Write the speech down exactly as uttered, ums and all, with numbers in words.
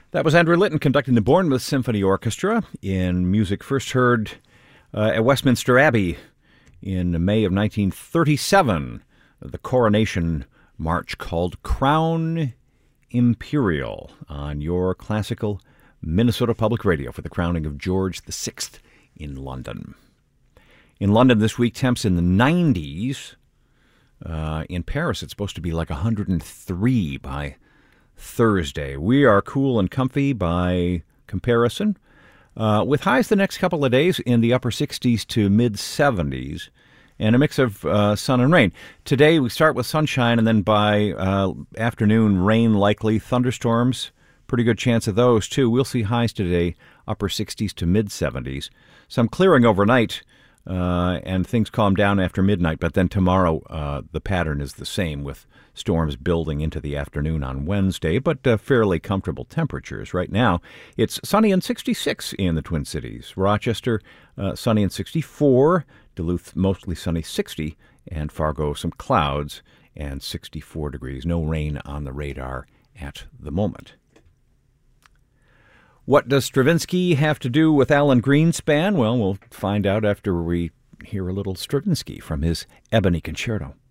That was Andrew Litton conducting the Bournemouth Symphony Orchestra in music first heard uh, at Westminster Abbey in May of nineteen thirty-seven. The Coronation March called Crown Imperial on your classical Minnesota Public Radio for the crowning of George the Sixth in London. In London this week, temps in the nineties. Uh, in Paris, it's supposed to be like one hundred three by Thursday. We are cool and comfy by comparison, uh, with highs the next couple of days in the upper sixties to mid-seventies, and a mix of uh, sun and rain. Today, we start with sunshine, and then by uh, afternoon, rain likely, thunderstorms, pretty good chance of those, too. We'll see highs today, upper sixties to mid-seventies. Some clearing overnight, uh, and things calm down after midnight, but then tomorrow uh, the pattern is the same, with storms building into the afternoon on Wednesday, but uh, fairly comfortable temperatures. Right now, it's sunny and sixty-six in the Twin Cities. Rochester, uh, sunny and sixty-four. Duluth, mostly sunny, sixty. And Fargo, some clouds and sixty-four degrees. No rain on the radar at the moment. What does Stravinsky have to do with Alan Greenspan? Well, we'll find out after we hear a little Stravinsky from his Ebony Concerto.